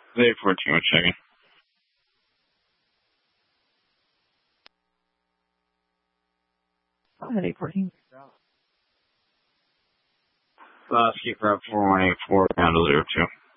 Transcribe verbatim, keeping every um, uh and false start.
eight fourteen, we're checking. Go ahead, eight fourteen. Last keep route four one eight four, down to zero two.